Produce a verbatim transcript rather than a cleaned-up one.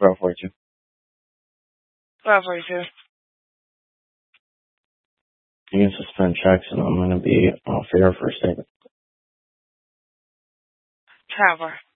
twelve forty-two. twelve forty-two. You can suspend checks, and I'm going to be off air for a second. Traveler.